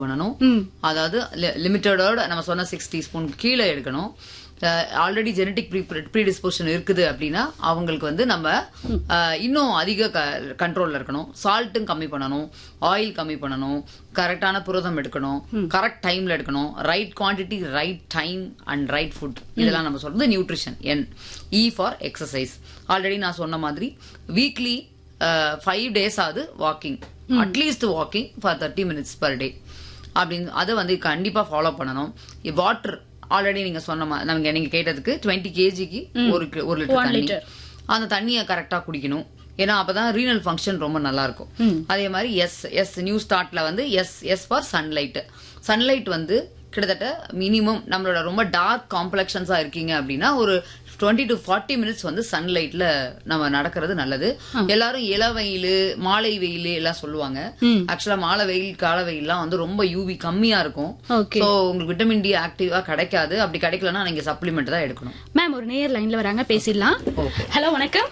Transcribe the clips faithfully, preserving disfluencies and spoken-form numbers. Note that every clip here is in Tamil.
பண்ணணும். அதாவது லிமிட்டடோட நம்ம சொன்ன சிக்ஸ் டீஸ்பூன் கீழே எடுக்கணும். ஆல்ரெடி ஜெனட்டிக் ப்ரீடிஸ்போஷன் இருக்குது அப்படின்னா அவங்களுக்கு வந்து நம்ம இன்னும் அதிக கண்ட்ரோல்ல இருக்கணும். சால்ட்டும் கம்மி பண்ணணும், ஆயில் கம்மி பண்ணணும், கரெக்டான புரதம் எடுக்கணும், கரெக்ட் டைம்ல எடுக்கணும், right quantity, right time and right foot. இதெல்லாம் நம்ம சொல்றது nutrition. N E for exercise. Already நான் சொன்ன மாதிரி வீக்லி ஃபைவ் டேஸ் ஆகுது walking, at least walking for thirty minutes per day அப்படின்னு அதை வந்து கண்டிப்பா ஃபாலோ பண்ணணும். வாட்டர் ஆல்ரெடி நீங்க சொன்ன மாதிரி நீங்க கேட்டதுக்கு டுவெண்ட்டி கேஜிக்கு ஒரு ஒரு லிட்டர் தண்ணி, அந்த தண்ணியை கரெக்டா குடிக்கணும். ஏன்னா அப்பதான் ரீனல் ஃபங்க்ஷன் ரொம்ப நல்லா இருக்கும். அதே மாதிரி எஸ் எஸ் நியூ ஸ்டார்ட்ல வந்து S S for sunlight. Sunlight வந்து கிட்டத்தட்ட மினிமம் நம்மளோட ரொம்ப டார்க் காம்ப்ளெக்ஷன்ஸா இருக்கீங்க அப்படின்னா ஒரு டுவெண்ட்டி டு ஃபார்ட்டி மினிட்ஸ் வந்து சன்லைட்ல நம்ம நடக்கிறது நல்லது. எல்லாரும் இள வெயில், மாலை வெயில் எல்லாம் சொல்லுவாங்க. ஆக்சுவலா மாலை வெயில், கால வெயில்லாம் வந்து ரொம்ப யூவி கம்மியா இருக்கும். சோ உங்களுக்கு விட்டமின் டி ஆக்டிவா கிடைக்காது. அப்படி கிடைக்கலன்னா நீங்க சப்ளிமெண்ட் தான் எடுக்கணும். மேம் ஒரு நேயர் லைன்ல வராங்க, பேசிடலாம். ஹலோ, வணக்கம்.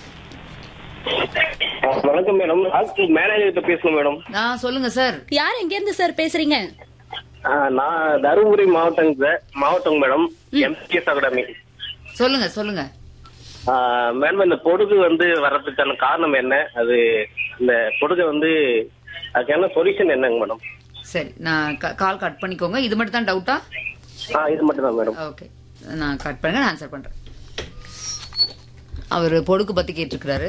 வணக்கம் மேடம், மேனேஜர் பேசணும் மேடம். நான் சொல்லுங்க சார். யார் எங்க இருந்து சார் பேசுறீங்க? நான் தருமபுரி மாவட்டம் மாவட்டம் மேடம், எம்சிஎஸ் அகாடமி. சொல்லுங்க சொல்லுங்க மேடம். இந்த பொடுகு வந்து வர்றதுக்கான காரணம் என்ன? அது இந்த பொடுகை வந்து அதுக்கு என்ன சொல்யூஷன் என்னங்க மேடம்? சரி, நான் கால் கட் பண்ணிக்கோங்க. இது மட்டும் தான் டவுட்டா? இது மட்டும் தான் மேடம். ஓகே, நான் கட் பண்ணுங்க, நான் ஆன்சர் பண்றேன். அவரு பொடுக்கு பத்தி கேட்டிருக்கிறாரு.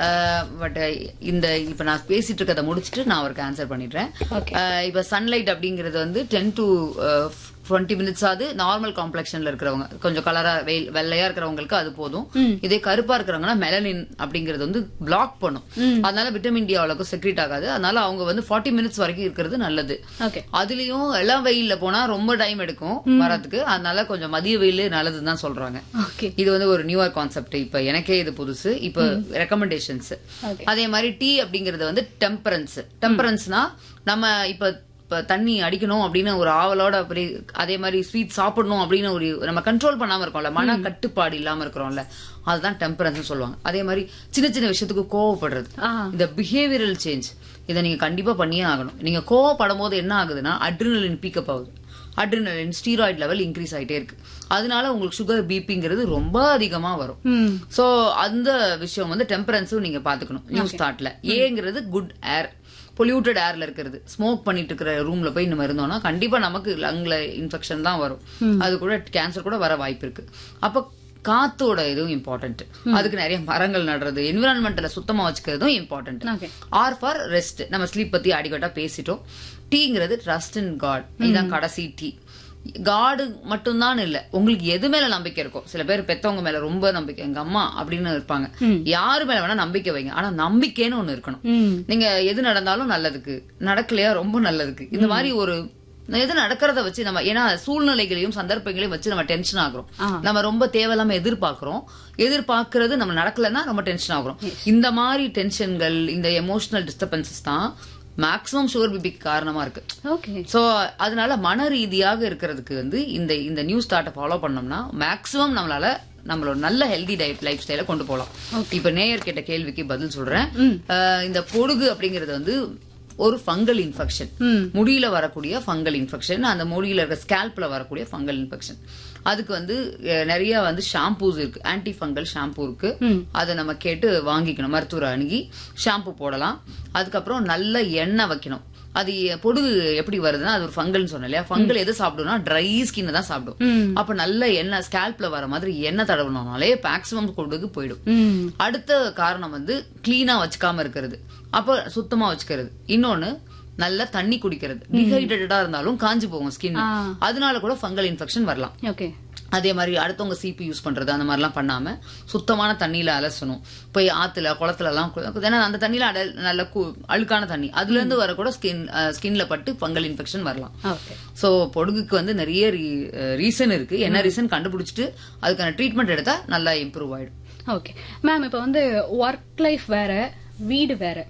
பட் இந்த இப்ப நான் பேசிட்டு இருக்கதை முடிச்சுட்டு நான் அவருக்கு ஆன்சர் பண்ணிடுறேன். இப்ப சன்லைட் அப்படிங்கறது வந்து டென் டு டுவெண்ட்டி மினிட்ஸ் ஆகுது. நார்மல் காம்ப்ளெக்ஷன்ல இருக்கிறவங்க, கொஞ்சம் கலரா வெள்ளையா இருக்கிறவங்களுக்கு அது போதும். இதே கருப்பா இருக்கிறவங்கன்னா மெலனின் அப்படிங்கறது வந்து பிளாக் பண்ணும். அதனால விட்டமின் டி அவ்வளவுக்கு செக்ரீட் ஆகாது. அதனால அவங்க வந்து ஃபார்ட்டி மினிட்ஸ் வரைக்கும் இருக்கிறது நல்லது. அதுலயும் எல்லாம் வெயில்ல போனா ரொம்ப டைம் எடுக்கும் வரதுக்கு. அதனால கொஞ்சம் மதிய வெயில் நல்லதுன்னு தான் சொல்றாங்க. இது வந்து ஒரு நியூவர் கான்செப்ட். இப்ப எனக்கே இது புதுசு. இப்ப ரெக்கமெண்டேஷன்ஸ். அதே மாதிரி டீ அப்படிங்கறது வந்து டெம்பரன்ஸ். டெம்பரன்ஸ்னா நம்ம இப்ப இப்ப தண்ணி அடிக்கணும் அப்படின்னு ஒரு ஆவலோட, அப்படி அதே மாதிரி ஸ்வீட் சாப்பிடணும் அப்படின்னு ஒரு நம்ம கண்ட்ரோல் பண்ணாம இருக்கோம்ல, மன கட்டுப்பாடு இல்லாம இருக்கிறோம்ல, அதுதான் டெம்பரன்ஸ் சொல்லுவாங்க. அதே மாதிரி சின்ன சின்ன விஷயத்துக்கு கோவப்படுறது, இந்த பிஹேவியரல் சேஞ்ச், இதை நீங்க கண்டிப்பா பண்ணியே ஆகணும். நீங்க கோவப்படும் போது என்ன ஆகுதுன்னா அட்ரினலின் பீக்கப் ஆகுது. அட்ரினலின் ஸ்டீராய்டு லெவல் இன்க்ரீஸ் ஆயிட்டே இருக்கு. அதனால உங்களுக்கு சுகர், பிபிங்கிறது ரொம்ப அதிகமா வரும். சோ அந்த விஷயம் வந்து டெம்பரன்ஸும் நீங்க பாத்துக்கணும். நியூ ஸ்டார்ட்ல ஏங்கிறது குட் ஏர். பொல்யூட்டட் ஏர்ல இருக்கிறது, ஸ்மோக் பண்ணிட்டு இருக்கிற ரூம்ல போய் நம்ம இருந்தோம்னா கண்டிப்பா நமக்கு லங்ல இன்ஃபெக்ஷன் தான் வரும். அது கூட கேன்சர் கூட வர வாய்ப்பு இருக்கு. அப்ப காத்தோட இதுவும் இம்பார்ட்டன்ட். அதுக்கு நிறைய மரங்கள் நடுறது, என்விரான்மெண்ட்ல சுத்தமா வச்சுக்கிறதும் இம்பார்ட்டன்ட். R for rest. நம்ம ஸ்லீப் பத்தி அடிக்கட்டா பேசிட்டோம். டீங்கிறது ட்ரஸ்ட் இன் காட். இதுதான் கடைசி டீ. காடு மட்டும்தான் இல்ல, உங்களுக்கு எது மேல நம்பிக்கை இருக்கும். சில பேர் பெத்தவங்க மேல ரொம்ப நம்பிக்கை, எங்க அம்மா அப்படின்னு இருப்பாங்க. யாரு மேல வேணா நம்பிக்கை வைங்க, ஆனா நம்பிக்கைன்னு ஒண்ணு இருக்கணும். நீங்க எது நடந்தாலும் நல்லதுக்கு, நடக்கலையா ரொம்ப நல்லதுக்கு, இந்த மாதிரி ஒரு எது நடக்கிறத வச்சு நம்ம, ஏன்னா சூழ்நிலைகளையும் சந்தர்ப்பங்களையும் வச்சு நம்ம டென்ஷன் ஆகுறோம். நம்ம ரொம்ப தேவையில்லாம எதிர்பார்க்கிறோம். எதிர்பார்க்கறது நம்ம நடக்கலன்னா ரொம்ப டென்ஷன் ஆகுறோம். இந்த மாதிரி டென்ஷன்கள், இந்த எமோஷனல் டிஸ்டர்பன்சஸ் தான் மேக்ஸிமம் சுகர் பிபிக்கு காரணமா இருக்கு. சோ அதனால மன ரீதியாக இருக்கிறதுக்கு வந்து இந்த இந்த நியூ ஸ்டார்ட்டை ஃபாலோ பண்ணோம்னா மேக்ஸிமம் நம்மளால நம்மளோட நல்ல ஹெல்தி டயட் லைஃப் ஸ்டைல கொண்டு போகலாம். இப்ப நேயர் கேட்ட கேள்விக்கு பதில் சொல்றேன். இந்த பொடுகு அப்படிங்கறது வந்து ஒரு ஃபங்கல் இன்ஃபெக்ஷன், முடியில வரக்கூடிய ஃபங்கல் இன்ஃபெக்ஷன். அந்த முடியில இருக்க ஸ்கேல்ப்ல வரக்கூடிய ஃபங்கல் இன்ஃபெக்ஷன். அதுக்கு வந்து நிறைய வந்து ஷாம்பூஸ் இருக்கு, ஆன்டி ஃபங்கல் ஷாம்பூ இருக்கு. அதை நம்ம கேட்டு வாங்கிக்கணும், மருத்துவரை அணுகி ஷாம்பு போடலாம். அதுக்கப்புறம் நல்ல எண்ணெய் வைக்கணும். அது பொடுகு எப்படி வருதுன்னா அது ஒரு ஃபங்கல்னு சொன்னேன் இல்லையா, ஃபங்கல் எது சாப்பிடும்னா ட்ரை ஸ்கின் தான் சாப்பிடும். அப்ப நல்ல எண்ணெய் ஸ்கேல்ப்ல வர மாதிரி எண்ணெய் தடவினாலே மேக்ஸிமம் பொடுகு போயிடும். அடுத்த காரணம் வந்து கிளீனா வச்சுக்காம இருக்கிறது, அப்ப சுத்தமா வச்சுக்கிறது. இன்னொன்னு நல்ல தண்ணி குடிக்கிறது. டிஹைட்ரேட்டடா இருந்தாலும் காஞ்சி போகும் ஸ்கின், அதனால கூட ஃபங்கல் இன்ஃபெக்ஷன் வரலாம். அதே மாதிரி அடுத்தவங்க சிபி யூஸ் பண்றது அந்த மாதிரிலாம் பண்ணாம சுத்தமான தண்ணியில அலசணும். போய் ஆத்துல குளத்துல எல்லாம், ஏன்னா அந்த தண்ணியில நல்ல அழுக்கான தண்ணி, அதுல இருந்து வர கூட ஸ்கின் ஸ்கின்ல பட்டு ஃபங்கல் இன்ஃபெக்ஷன் வரலாம். சோ பொடுகுக்கு வந்து நிறைய ரீசன் இருக்கு. என்ன ரீசன் கண்டுபிடிச்சிட்டு அதுக்கான ட்ரீட்மெண்ட் எடுத்தா நல்லா இம்ப்ரூவ் ஆயிடும். ஓகே மேம், இப்ப வந்து ஒர்க் லைஃப் வேற, வீடு வேற.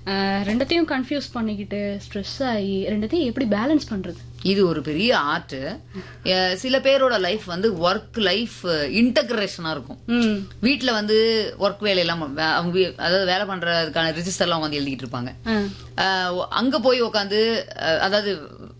ரெண்டத்தையும் கன்ஃபியூஸ் பண்ணிக்கிட்டு ஸ்ட்ரெஸ் ஆகி ரெண்டத்தையும் எப்படி பேலன்ஸ் பண்றது? இது ஒரு பெரிய ஆர்ட். சில பேரோட லைஃப் வந்து ஒர்க் லைஃப் இன்டகிரேஷனா இருக்கும். வீட்டுல வந்து ஒர்க் வேலையெல்லாம் அவங்க அதாவது வேலை பண்றதுக்கான ரிஜிஸ்டர் எல்லாம் வந்து எழுதிட்டு இருப்பாங்க. அங்க போய் உட்காந்து அதாவது